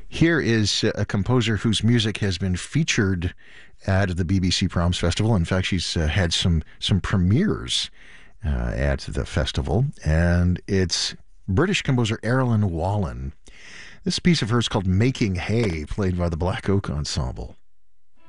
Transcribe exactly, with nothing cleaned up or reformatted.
Here is a composer whose music has been featured at the B B C Proms Festival. In fact, she's uh, had some some premieres uh, at the festival, and it's British composer Erilyn Wallen. This piece of hers called Making Hay, played by the Black Oak Ensemble.